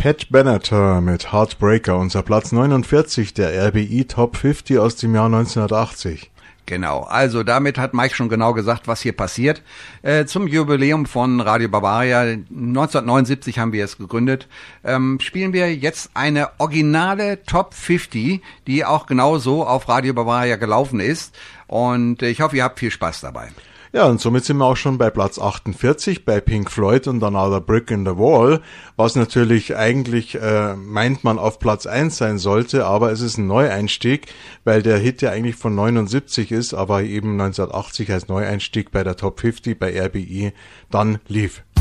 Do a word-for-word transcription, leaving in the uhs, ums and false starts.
Pat Benatar mit Heartbreaker, unser Platz neunundvierzig der R B I Top fünfzig aus dem Jahr neunzehnhundertachtzig. Genau, also damit hat Mike schon genau gesagt, was hier passiert. Äh, zum Jubiläum von Radio Bavaria, neunzehnhundertneunundsiebzig haben wir es gegründet, ähm, spielen wir jetzt eine originale Top fünfzig, die auch genau so auf Radio Bavaria gelaufen ist. Und ich hoffe, ihr habt viel Spaß dabei. Ja, und somit sind wir auch schon bei Platz achtundvierzig bei Pink Floyd und Another Brick in the Wall, was natürlich eigentlich, äh, meint man, auf Platz eins sein sollte, aber es ist ein Neueinstieg, weil der Hit ja eigentlich von neunundsiebzig ist, aber eben neunzehnhundertachtzig als Neueinstieg bei der Top fünfzig bei R B I dann lief.